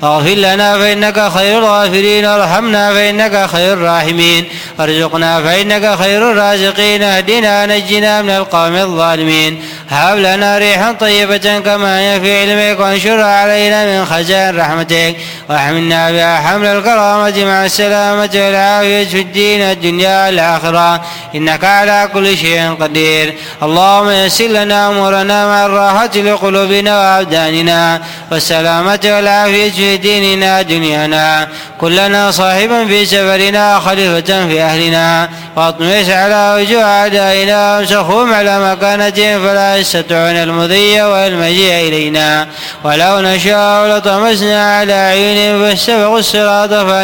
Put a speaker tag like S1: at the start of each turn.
S1: اغفر لنا فإنك خير الغافرين، وارحمنا فإنك خير الراحمين، ارزقنا فإنك خير الرازقين، اهدنا نجنا من القوم الظالمين، هب لنا ريحا طيبة كما هي في علمك، وانشر علينا من خزائن رحمتك، واحملنا بها حمل الكرامة مع السلامة والعافية في الدين الدنيا والآخرة، إنك على كل شيء قدير. اللهم يسر لنا أمورنا مع الراحة لقلوبنا وأبداننا والسلامة والعافية في ديننا دنيانا، كلنا صاحبا في سفرنا خليفة في أهلنا، واطمس على وجوه أعدائنا وامسخهم على مكانتهم فلا يستطيعون المضي والمجيء إلينا، ولو نشاء لطمسنا على أعينهم فاستبقوا الصراط